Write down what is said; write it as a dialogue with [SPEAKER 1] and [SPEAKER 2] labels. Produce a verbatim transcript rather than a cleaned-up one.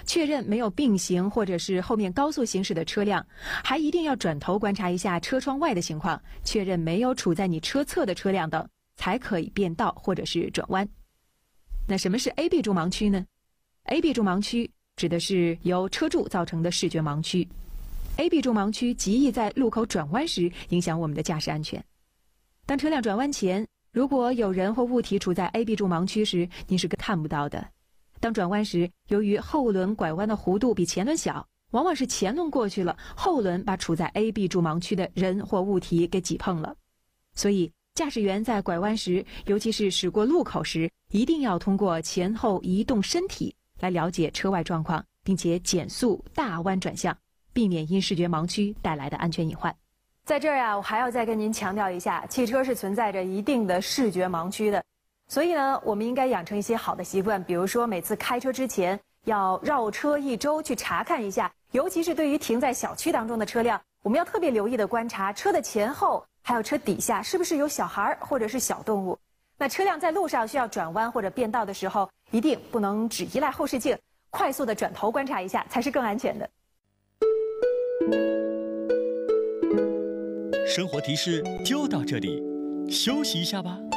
[SPEAKER 1] 确认没有并行或者是后面高速行驶的车辆，还一定要转头观察一下车窗外的情况，确认没有处在你车侧的车辆等，才可以变道或者是转弯。那什么是 A B 柱盲区呢？ A B 柱盲区指的是由车柱造成的视觉盲区。A B 柱盲区极易在路口转弯时影响我们的驾驶安全。当车辆转弯前，如果有人或物体处在 A B 柱盲区时，您是看不到的。当转弯时，由于后轮拐弯的弧度比前轮小，往往是前轮过去了，后轮把处在 A B 柱盲区的人或物体给挤碰了。所以驾驶员在拐弯时，尤其是驶过路口时，一定要通过前后移动身体来了解车外状况，并且减速大弯转向，避免因视觉盲区带来的安全隐患。在这儿呀、啊，我还要再跟您强调一下，汽车是存在着一定的视觉盲区的，所以呢，我们应该养成一些好的习惯，比如说每次开车之前要绕车一周去查看一下，尤其是对于停在小区当中的车辆，我们要特别留意的观察车的前后，还有车底下是不是有小孩或者是小动物。那车辆在路上需要转弯或者变道的时候，一定不能只依赖后视镜，快速的转头观察一下才是更安全的。
[SPEAKER 2] 生活提示就到这里，休息一下吧。